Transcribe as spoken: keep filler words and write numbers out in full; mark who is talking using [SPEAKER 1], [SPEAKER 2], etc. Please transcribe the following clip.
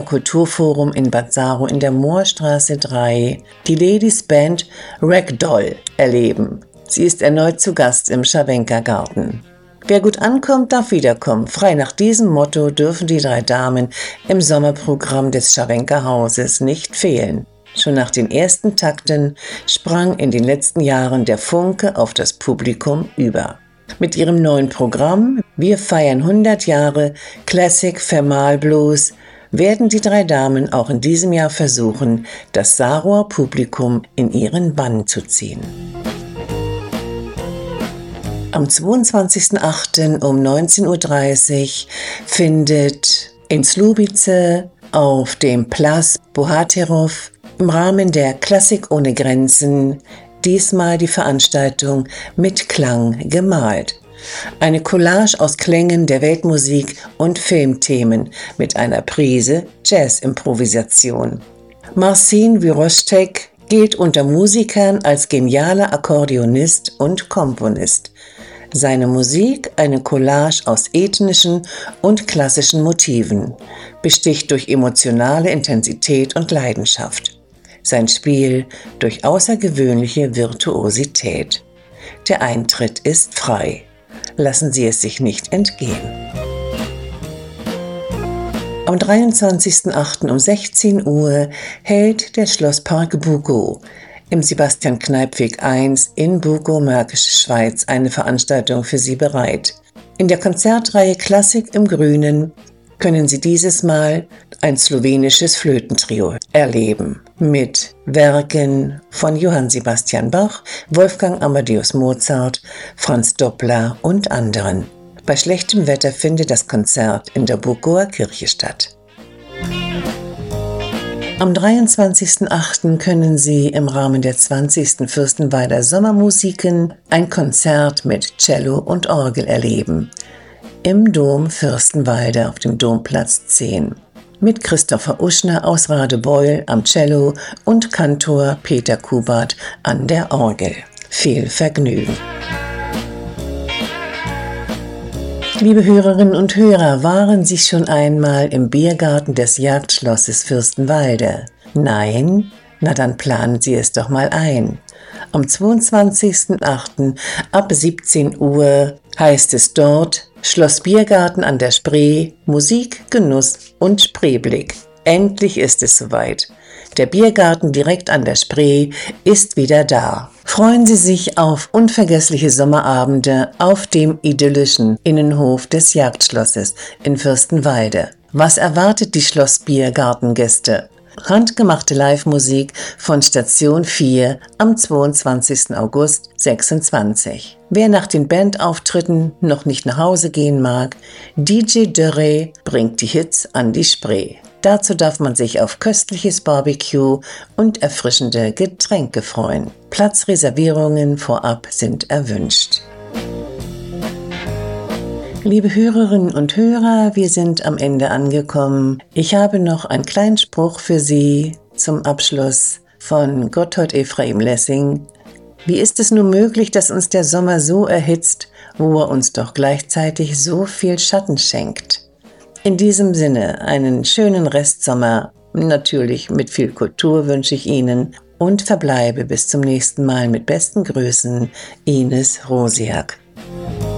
[SPEAKER 1] Kulturforum in Bad Saro in der Moorstraße drei die Ladies Band Ragdoll erleben. Sie ist erneut zu Gast im Scharwenka-Garten. Wer gut ankommt, darf wiederkommen. Frei nach diesem Motto dürfen die drei Damen im Sommerprogramm des Scharwenka-Hauses nicht fehlen. Schon nach den ersten Takten sprang in den letzten Jahren der Funke auf das Publikum über. Mit ihrem neuen Programm Wir feiern hundert Jahre Classic Thermal Blues werden die drei Damen auch in diesem Jahr versuchen, das Saroer Publikum in ihren Bann zu ziehen. Am zweiundzwanzigsten achten um neunzehn Uhr dreißig findet in Slubice auf dem Place Bohaterov im Rahmen der Klassik ohne Grenzen diesmal die Veranstaltung mit Klang gemalt. Eine Collage aus Klängen der Weltmusik und Filmthemen mit einer Prise Jazz-Improvisation. Marcin Wirostek gilt unter Musikern als genialer Akkordeonist und Komponist. Seine Musik, eine Collage aus ethnischen und klassischen Motiven, besticht durch emotionale Intensität und Leidenschaft. Sein Spiel durch außergewöhnliche Virtuosität. Der Eintritt ist frei. Lassen Sie es sich nicht entgehen. Am dreiundzwanzigsten achten um sechzehn Uhr hält der Schlosspark Bugow im Sebastian-Kneipp-Weg eins in Bugow, Märkische Schweiz, eine Veranstaltung für Sie bereit. In der Konzertreihe Klassik im Grünen können Sie dieses Mal ein slowenisches Flötentrio erleben mit Werken von Johann Sebastian Bach, Wolfgang Amadeus Mozart, Franz Doppler und anderen. Bei schlechtem Wetter findet das Konzert in der Bugower Kirche statt. Am dreiundzwanzigsten achten können Sie im Rahmen der zwanzigsten Fürstenwalder Sommermusiken ein Konzert mit Cello und Orgel erleben. Im Dom Fürstenwalde auf dem Domplatz zehn. Mit Christopher Uschner aus Radebeul am Cello und Kantor Peter Kubert an der Orgel. Viel Vergnügen! Liebe Hörerinnen und Hörer, waren Sie schon einmal im Biergarten des Jagdschlosses Fürstenwalde? Nein? Na dann planen Sie es doch mal ein. Am zweiundzwanzigsten achten ab siebzehn Uhr heißt es dort Schloss Biergarten an der Spree, Musik, Genuss und Spreeblick. Endlich ist es soweit. Der Biergarten direkt an der Spree ist wieder da. Freuen Sie sich auf unvergessliche Sommerabende auf dem idyllischen Innenhof des Jagdschlosses in Fürstenwalde. Was erwartet die Schloss-Biergarten-Gäste? Handgemachte Live-Musik von Station vier am zweiundzwanzigsten August sechsundzwanzig. Wer nach den Bandauftritten noch nicht nach Hause gehen mag, D J Dörre bringt die Hits an die Spree. Dazu darf man sich auf köstliches Barbecue und erfrischende Getränke freuen. Platzreservierungen vorab sind erwünscht. Liebe Hörerinnen und Hörer, wir sind am Ende angekommen. Ich habe noch einen kleinen Spruch für Sie zum Abschluss von Gotthold Ephraim Lessing. Wie ist es nur möglich, dass uns der Sommer so erhitzt, wo er uns doch gleichzeitig so viel Schatten schenkt? In diesem Sinne einen schönen Restsommer, natürlich mit viel Kultur wünsche ich Ihnen und verbleibe bis zum nächsten Mal mit besten Grüßen, Ines Rosiak.